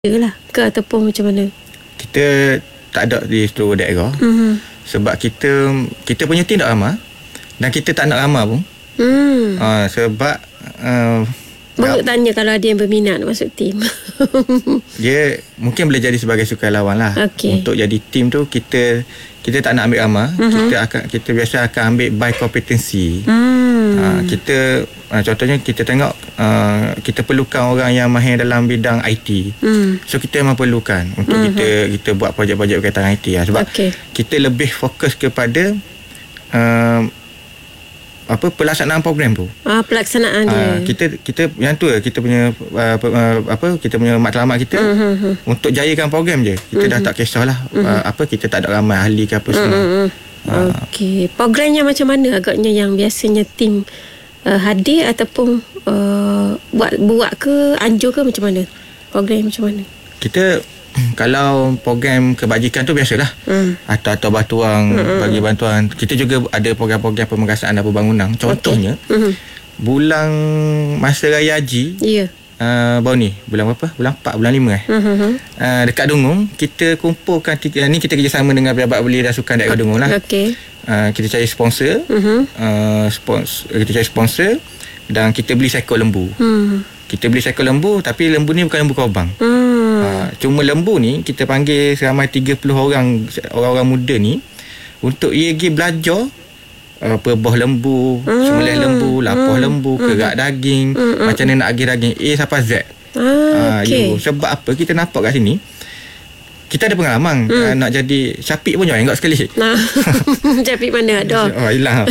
lah ke ataupun macam mana? Kita tak ada di seluruh daerah. Sebab kita punya team tak ramai dan kita tak nak ramai pun. Sebab Baru tanya kalau ada yang berminat nak masuk tim. dia mungkin boleh jadi sebagai sukarelawan lah. Untuk jadi tim tu kita tak nak ambil ramai. Kita biasa akan ambil by competency. Kita contohnya kita tengok kita perlukan orang yang mahir dalam bidang IT. So kita memang perlukan untuk kita buat projek-projek berkaitan IT lah. Sebab kita lebih fokus kepada pelaksanaan program tu. Pelaksanaan dia. Kita yang tu kita punya kita punya matlamat kita untuk jayakan program je. Kita dah tak kisahlah kita tak ada ramai ahli ke apa semua. Okey, programnya macam mana agaknya yang biasanya tim hadir ataupun buat ke anjur ke macam mana? Program macam mana? Kita kalau program kebajikan tu biasalah. Atau bantuan bagi bantuan. Kita juga ada program-program pemerkasaan dan pembangunan. Contohnya bulan masa raya haji. Baru ni bulan berapa? Bulan 4, bulan 5 dekat Dungong kita kumpulkan ni kita kerjasama dengan pejabat belia dan sukan daerah Dungong lah. Kita cari sponsor. Kita cari sponsor dan kita beli seekor lembu. Kita beli seekor lembu, tapi lembu ni bukan lembu korban. Cuma lembu ni kita panggil seramai 30 orang muda ni untuk ia pergi belajar perbah lembu, sembelih lembu, lapah lembu, kerak daging, macam mana nak agih daging A sampai Z. Sebab apa kita nampak kat sini kita ada pengalaman nak jadi Syafiq pun join kat sekali. Syafiq mana ada? Hilang.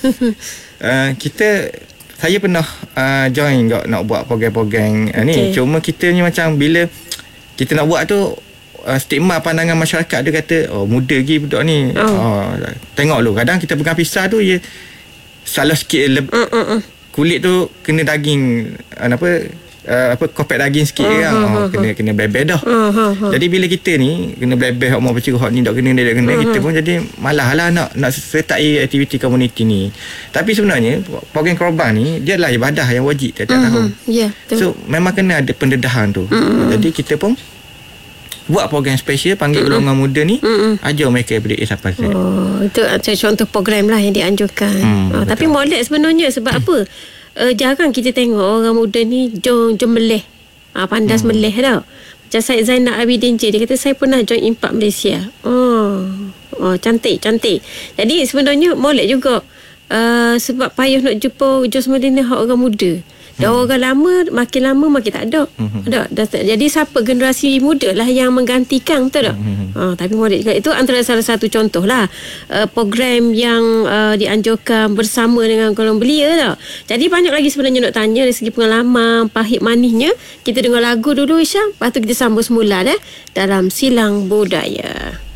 Saya pernah join nak buat program-program ni. Cuma kita ni macam bila kita nak buat tu stigma pandangan masyarakat dia kata muda lagi budak ni. Tengok lu kadang kita pegang pisah tu dia salah sikit kulit tu kena daging kopek daging sikit kena blebeh dah. Jadi bila kita ni kena blebeh mau bercerah ni tak kena kita pun jadi malah lah nak sertai aktiviti komuniti ni. Tapi sebenarnya program korban ni dia adalah ibadah yang wajib tiap tahun. So memang kena ada pendedahan tu. Jadi kita pun buat program special panggil golongan muda ni, ajar mereka daripada A sampai Z. Itu contoh program lah yang dianjurkan. Tapi molek sebenarnya sebab apa? Jarang kita tengok orang muda ni jom melih. Pandas melih tau. Macam Syed Zainal Abidin J, dia kata saya pernah join Impak Malaysia. Cantik. Jadi sebenarnya molek juga. Sebab payah nak jumpa Jos Medina orang muda. Dah orang lama, makin lama makin tak ada. Jadi siapa generasi muda lah yang menggantikan, betul tak? Tapi molek juga. Itu antara salah satu contoh lah program yang dianjurkan bersama dengan golongan belia tau. Jadi banyak lagi sebenarnya nak tanya dari segi pengalaman pahit manisnya. Kita dengar lagu dulu Isyam, lepas tu kita sambung semula dalam Silang Budaya.